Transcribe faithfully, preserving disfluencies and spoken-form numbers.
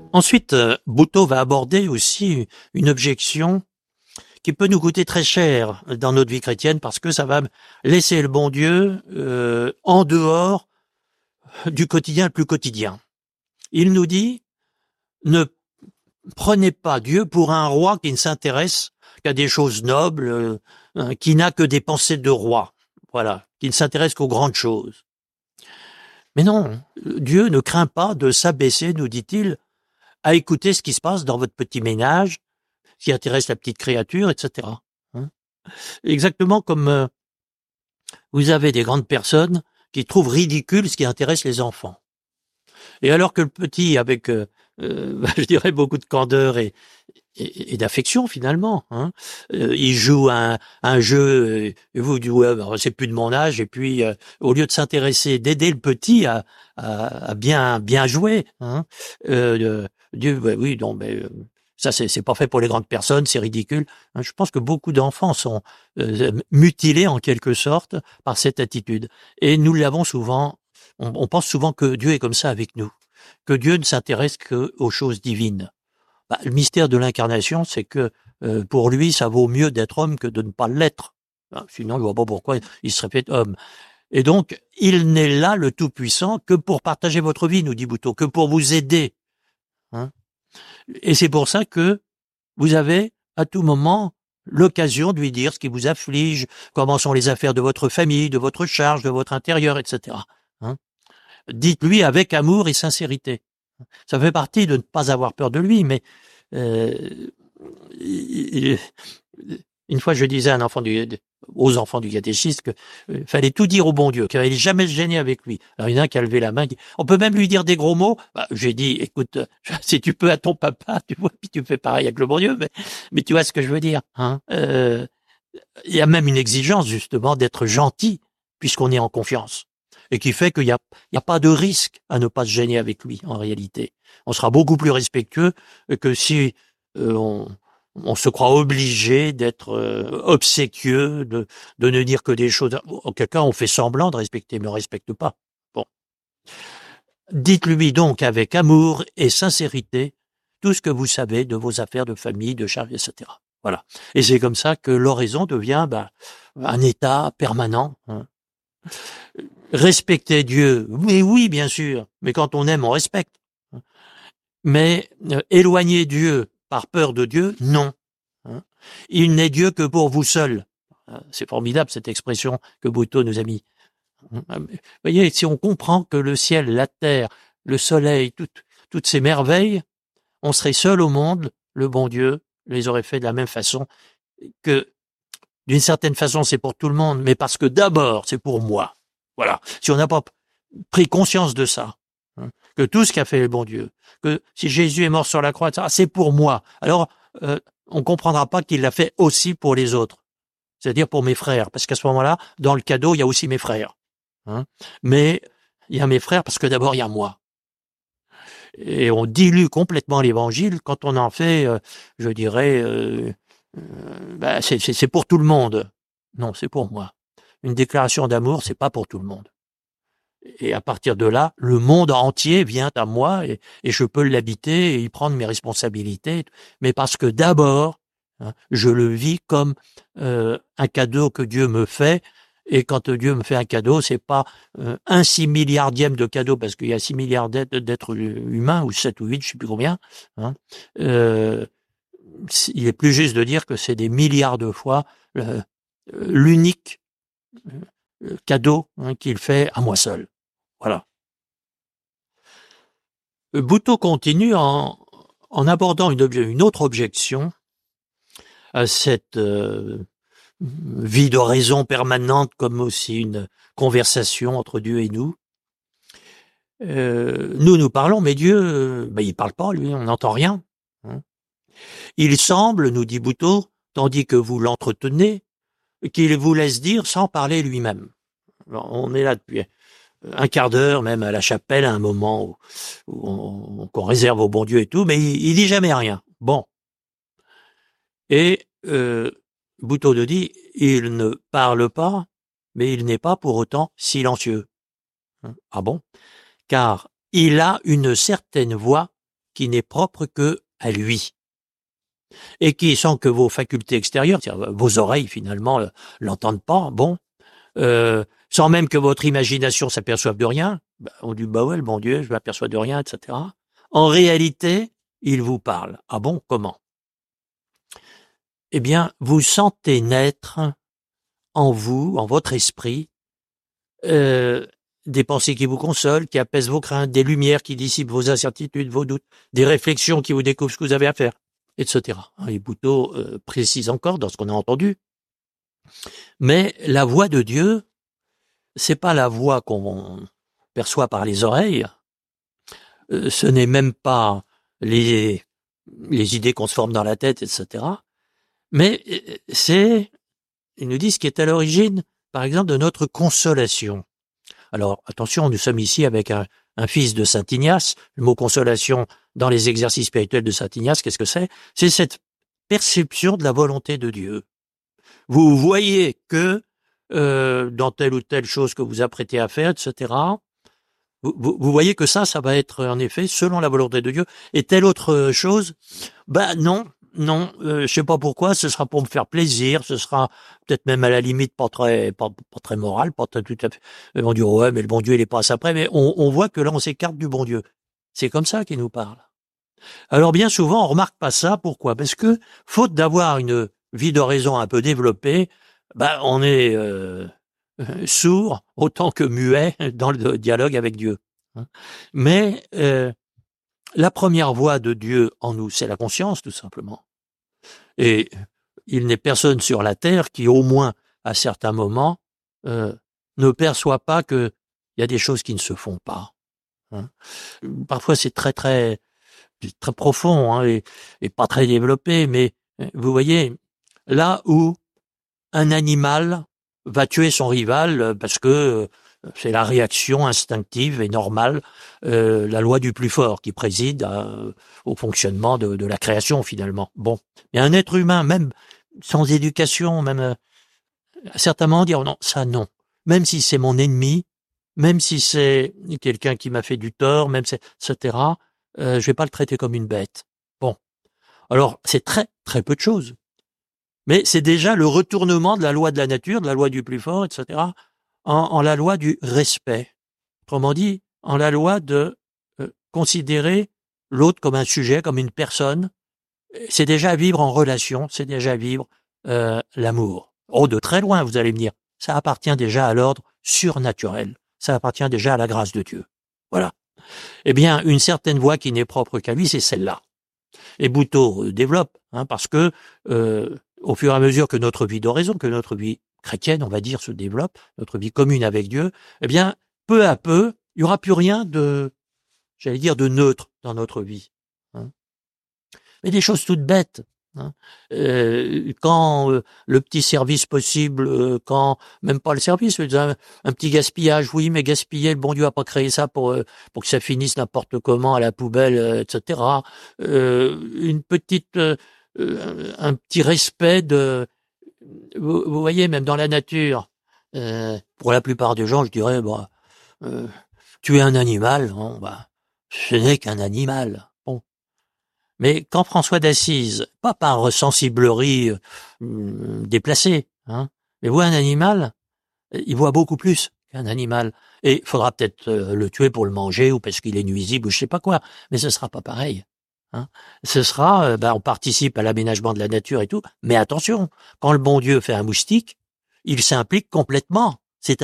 Ensuite, euh, Butoh va aborder aussi une objection qui peut nous coûter très cher dans notre vie chrétienne parce que ça va laisser le bon Dieu euh, en dehors du quotidien le plus quotidien. Il nous dit, ne prenez pas Dieu pour un roi qui ne s'intéresse qu'à des choses nobles, euh, qui n'a que des pensées de roi, voilà, qui ne s'intéresse qu'aux grandes choses. Mais non, Dieu ne craint pas de s'abaisser, nous dit-il, à écouter ce qui se passe dans votre petit ménage, ce qui intéresse la petite créature, et cetera. Hein. Exactement comme euh, vous avez des grandes personnes qui trouvent ridicule ce qui intéresse les enfants. Et alors que le petit, avec, euh, euh, je dirais, beaucoup de candeur et, et, et d'affection finalement, hein, euh, il joue un, un jeu, et vous dites, ouais, ben, c'est plus de mon âge, et puis euh, au lieu de s'intéresser, d'aider le petit à, à, à bien bien jouer, hein, euh, Dieu, ben, oui, non, mais euh, ça c'est c'est pas fait pour les grandes personnes, c'est ridicule. Hein, je pense que beaucoup d'enfants sont euh, mutilés en quelque sorte par cette attitude, et nous l'avons souvent. On, on pense souvent que Dieu est comme ça avec nous, que Dieu ne s'intéresse qu'aux choses divines. Bah, le mystère de l'incarnation, c'est que euh, pour lui, ça vaut mieux d'être homme que de ne pas l'être. Hein, sinon, je ne vois pas pourquoi il serait fait homme. Et donc, il n'est là, le Tout-Puissant, que pour partager votre vie, nous dit Butoh, que pour vous aider. Hein. Et c'est pour ça que vous avez, à tout moment, l'occasion de lui dire ce qui vous afflige, comment sont les affaires de votre famille, de votre charge, de votre intérieur, et cetera. Hein. Dites-lui avec amour et sincérité. Ça fait partie de ne pas avoir peur de lui, mais euh, il, une fois je disais à un enfant du, aux enfants du catéchisme qu'il euh, fallait tout dire au bon Dieu, qu'il fallait jamais se gêner avec lui. Alors il y en a un qui a levé la main, dit, on peut même lui dire des gros mots. Bah, j'ai dit, écoute, si tu peux à ton papa, tu vois, puis tu fais pareil avec le bon Dieu, mais, mais tu vois ce que je veux dire. Hein. Euh, il y a même une exigence justement d'être gentil puisqu'on est en confiance. Et qui fait qu'il n'y a, il y a pas de risque à ne pas se gêner avec lui, en réalité. On sera beaucoup plus respectueux que si euh, on, on se croit obligé d'être euh, obséquieux, de, de ne dire que des choses. En quel cas, on fait semblant de respecter, mais on ne respecte pas. Bon. Dites-lui donc avec amour et sincérité tout ce que vous savez de vos affaires de famille, de charge, et cetera. Voilà. Et c'est comme ça que l'oraison devient bah, un état permanent. Hein. Respecter Dieu, oui, oui, bien sûr, mais quand on aime, on respecte. Mais euh, éloigner Dieu par peur de Dieu, non. Hein. Il n'est Dieu que pour vous seul. C'est formidable cette expression que Butoh nous a mis. Vous voyez, si on comprend que le ciel, la terre, le soleil, tout, toutes ces merveilles, on serait seul au monde, le bon Dieu les aurait fait de la même façon, que d'une certaine façon c'est pour tout le monde, mais parce que d'abord c'est pour moi. Voilà. Si on n'a pas pris conscience de ça, hein, que tout ce qu'a fait le bon Dieu, que si Jésus est mort sur la croix, c'est pour moi. Alors, euh, on comprendra pas qu'il l'a fait aussi pour les autres, c'est-à-dire pour mes frères, parce qu'à ce moment-là, dans le cadeau, il y a aussi mes frères. Hein. Mais il y a mes frères parce que d'abord il y a moi. Et on dilue complètement l'évangile quand on en fait, euh, je dirais, euh, euh, bah, c'est, c'est, c'est pour tout le monde. Non, c'est pour moi. Une déclaration d'amour, c'est pas pour tout le monde. Et à partir de là, le monde entier vient à moi et, et je peux l'habiter et y prendre mes responsabilités. Mais parce que d'abord, hein, je le vis comme euh, un cadeau que Dieu me fait. Et quand Dieu me fait un cadeau, c'est pas euh, un six milliardième de cadeau, parce qu'il y a six milliards d'êtres humains, ou sept ou huit, je sais plus combien. Hein. Euh, il est plus juste de dire que c'est des milliards de fois euh, l'unique euh, cadeau hein, qu'il fait à moi seul. Voilà. Butoh continue en, en abordant une, une autre objection à cette euh, vie d'oraison permanente comme aussi une conversation entre Dieu et nous. Euh, nous, nous parlons, mais Dieu, euh, ben, il parle pas, lui, on n'entend rien. Hein. Il semble, nous dit Butoh, tandis que vous l'entretenez, qu'il vous laisse dire sans parler lui-même. Alors, on est là depuis un quart d'heure, même à la chapelle, à un moment où, où on, qu'on réserve au bon Dieu et tout, mais il, il dit jamais rien. Bon. Et euh, Butoh nous dit, il ne parle pas, mais il n'est pas pour autant silencieux. Ah bon? Car il a une certaine voix qui n'est propre que à lui. Et qui, sans que vos facultés extérieures, c'est-à-dire vos oreilles finalement, euh, l'entendent pas, bon, euh, sans même que votre imagination s'aperçoive de rien, bah, on dit, bah ouais, le bon Dieu, je m'aperçois de rien, et cetera. En réalité, il vous parle. Ah bon, comment? Eh bien, vous sentez naître en vous, en votre esprit, euh, des pensées qui vous consolent, qui apaisent vos craintes, des lumières qui dissipent vos incertitudes, vos doutes, des réflexions qui vous découvrent ce que vous avez à faire, et cetera. Et Bouteau euh, précise encore dans ce qu'on a entendu. Mais la voix de Dieu, c'est pas la voix qu'on perçoit par les oreilles, euh, ce n'est même pas les, les idées qu'on se forme dans la tête, et cetera. Mais euh, c'est, ils nous disent, ce qui est à l'origine, par exemple, de notre consolation. Alors, attention, nous sommes ici avec un, un fils de Saint Ignace. Le mot consolation dans les exercices spirituels de Saint Ignace, qu'est-ce que c'est? C'est cette perception de la volonté de Dieu. Vous voyez que euh, dans telle ou telle chose que vous apprêtez à faire, et cetera, vous, vous, vous voyez que ça, ça va être en effet selon la volonté de Dieu. Et telle autre chose, ben non, non, euh, je sais pas pourquoi, ce sera pour me faire plaisir, ce sera peut-être même à la limite pas très, pas, pas très moral, pas très, tout à fait. On dit ouais, mais le bon Dieu il est pas à ça près, mais on, on voit que là on s'écarte du bon Dieu. C'est comme ça qu'il nous parle. Alors bien souvent on remarque pas ça. Pourquoi? Parce que faute d'avoir une vie d'oraison un peu développée, ben on est euh, sourd autant que muet dans le dialogue avec Dieu. Mais euh, la première voix de Dieu en nous, c'est la conscience, tout simplement. Et il n'est personne sur la terre qui, au moins à certains moments, euh, ne perçoit pas qu'il y a des choses qui ne se font pas. Hein. Parfois, c'est très très très profond hein, et, et pas très développé, mais vous voyez, là où un animal va tuer son rival parce que c'est la réaction instinctive et normale, euh, la loi du plus fort qui préside à, au fonctionnement de, de la création finalement. Bon, mais un être humain, même sans éducation, même euh, à certains moments dire non, ça non. Même si c'est mon ennemi, même si c'est quelqu'un qui m'a fait du tort, même si, et cetera. Euh, je vais pas le traiter comme une bête. Bon, alors c'est très très peu de choses. Mais c'est déjà le retournement de la loi de la nature, de la loi du plus fort, et cetera, en, en la loi du respect. Autrement dit, en la loi de euh, considérer l'autre comme un sujet, comme une personne. C'est déjà vivre en relation, c'est déjà vivre euh, l'amour. Oh, de très loin, vous allez me dire. Ça appartient déjà à l'ordre surnaturel. Ça appartient déjà à la grâce de Dieu. Voilà. Eh bien, une certaine voie qui n'est propre qu'à lui, c'est celle-là. Et Bouteau développe, hein, parce que euh, au fur et à mesure que notre vie d'oraison, que notre vie chrétienne, on va dire, se développe, notre vie commune avec Dieu, eh bien, peu à peu, il n'y aura plus rien de, j'allais dire, de neutre dans notre vie. Hein. Mais des choses toutes bêtes. Hein. Euh, quand euh, le petit service possible, euh, quand même pas le service, mais un, un petit gaspillage, oui, mais gaspiller, le bon Dieu a pas créé ça pour euh, pour que ça finisse n'importe comment à la poubelle, euh, et cetera. Euh, une petite, euh, un petit respect de, vous, vous voyez, même dans la nature. Euh, pour la plupart des gens, je dirais, bah, euh, tuer un animal, bon, bah, ce n'est qu'un animal. Bon. Mais quand François d'Assise, pas par sensiblerie euh, déplacée, hein, mais voit un animal, il voit beaucoup plus qu'un animal. Et il faudra peut-être euh, le tuer pour le manger ou parce qu'il est nuisible ou je sais pas quoi, mais ce sera pas pareil. Hein. Ce sera, euh, ben, on participe à l'aménagement de la nature et tout, mais attention, quand le bon Dieu fait un moustique, il s'implique complètement.